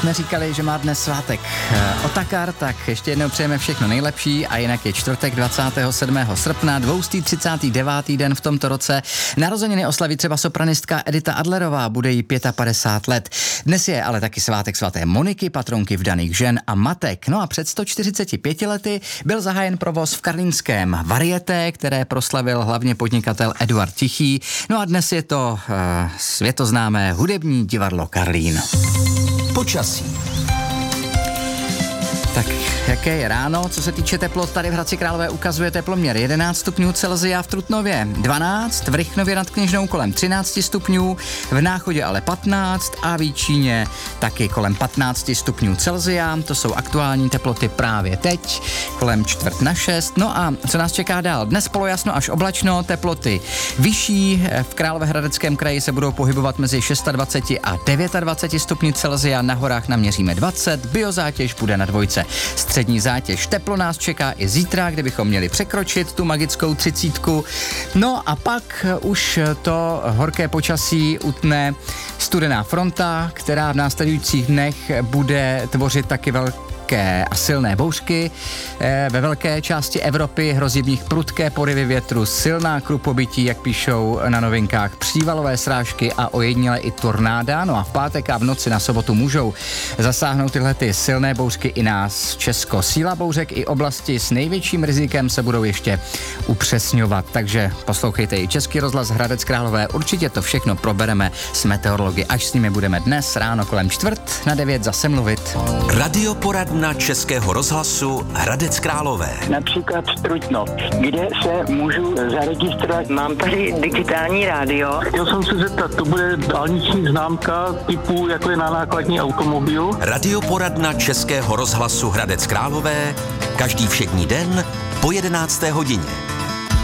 jsme říkali, že má dnes svátek Otakar, tak ještě jednou přejeme všechno nejlepší a jinak je čtvrtek 27. srpna, 239. den v tomto roce. Narozeniny oslaví třeba sopranistka Edita Adlerová, bude jí 55 let. Dnes je ale taky svátek svaté Moniky, patronky vdaných žen a matek. No a před 145 lety byl zahájen provoz v karlínském Varieté, které proslavil hlavně podnikatel Eduard Tichý. No a dnes je to světoznámé hudební divadlo Karlín. Počasí. Tak, jaké je ráno? Co se týče teplot, tady v Hradci Králové ukazuje teploměr 11 stupňů Celsia, v Trutnově 12, v Rychnově nad Kněžnou kolem 13 stupňů, v Náchodě ale 15 a v Jíčíně taky kolem 15 stupňů Celsia. To jsou aktuální teploty právě teď, kolem 5:45. No a co nás čeká dál? Dnes polojasno až oblačno, teploty vyšší. V Královéhradeckém kraji se budou pohybovat mezi 26 a 29 stupňů Celsia, na horách naměříme 20, biozátěž bude na dvojce. Střední zátěž. Teplo nás čeká i zítra, kde bychom měli překročit tu magickou 30. No a pak už to horké počasí utne studená fronta, která v následujících dnech bude tvořit taky velké a silné bouřky. Ve velké části Evropy hrozí v nich prudké porivy větru, silná krupobytí, jak píšou na Novinkách, přívalové srážky a ojediněle i tornáda. No a v pátek a v noci na sobotu můžou zasáhnout tyhle ty silné bouřky i nás Česko. Síla bouřek i oblasti s největším rizikem se budou ještě upřesňovat. Takže poslouchejte i Český rozhlas Hradec Králové. Určitě to všechno probereme s meteorology, až s nimi budeme dnes ráno kolem 8:45 zase mluvit. Radioporadna Českého rozhlasu Hradec Králové. Například Trutnov, kde se můžu zaregistrovat. Mám tady digitální rádio. Chtěl jsem se zeptat, to bude dálniční známka typu, jako je na nákladní automobil? Radioporadna Českého rozhlasu Hradec Králové každý všední den po 11. hodině.